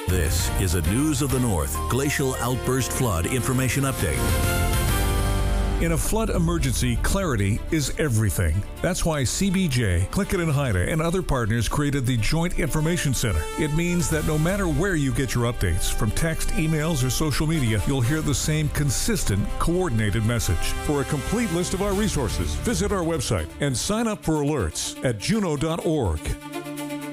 This is a News of the North Glacial Outburst Flood Information Update. In a flood emergency, clarity is everything. That's why CBJ, Clickett & Haida, and other partners created the Joint Information Center. It means that no matter where you get your updates, from text, emails, or social media, you'll hear the same consistent, coordinated message. For a complete list of our resources, visit our website and sign up for alerts at juno.org.